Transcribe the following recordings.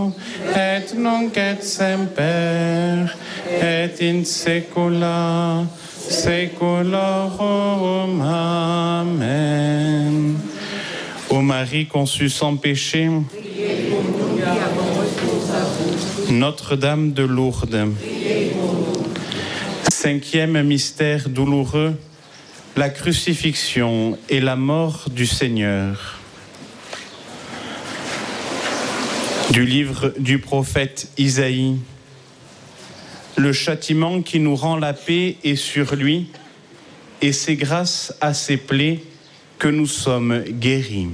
et nunc et semper, et in saecula saeculorum. Amen. Ô Marie conçue sans péché, Notre-Dame de Lourdes. Cinquième mystère douloureux, la crucifixion et la mort du Seigneur. Du livre du prophète Isaïe. Le châtiment qui nous rend la paix est sur lui, et c'est grâce à ses plaies que nous sommes guéris.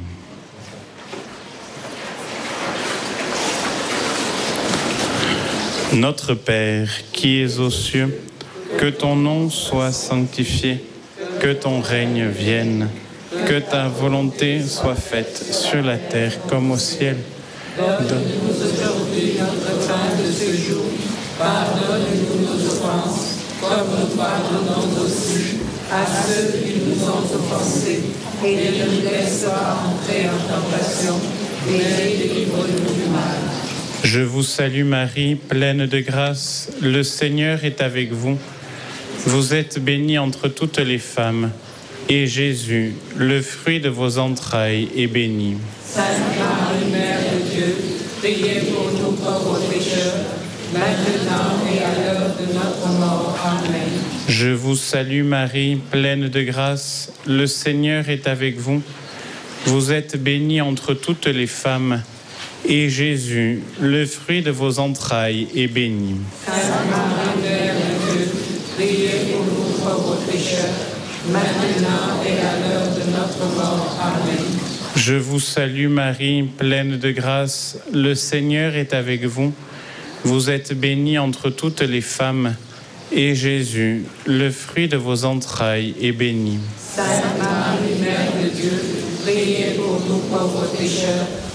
Notre Père, qui es aux cieux, que ton nom soit sanctifié, que ton règne vienne, que ta volonté soit faite sur la terre comme au ciel. Donne-nous aujourd'hui notre pain de ce jour. Pardonne-nous nos offenses, comme nous pardonnons aussi à ceux qui nous ont offensés. Et ne nous laisse pas entrer en tentation, mais délivre-nous du mal. Je vous salue Marie, pleine de grâce, le Seigneur est avec vous. Vous êtes bénie entre toutes les femmes, et Jésus, le fruit de vos entrailles, est béni. Sainte Marie, Mère de Dieu, priez pour nous pauvres pécheurs, maintenant et à l'heure de notre mort. Amen. Je vous salue Marie, pleine de grâce, le Seigneur est avec vous. Vous êtes bénie entre toutes les femmes, et Jésus, le fruit de vos entrailles, est béni. Sainte Marie, Mère de Dieu, priez pour nous pauvres pécheurs, maintenant et à l'heure de notre mort. Amen. Je vous salue Marie, pleine de grâce, le Seigneur est avec vous. Vous êtes bénie entre toutes les femmes, et Jésus, le fruit de vos entrailles, est béni. Sainte Marie, Mère de Dieu, priez pour nous pauvres pécheurs,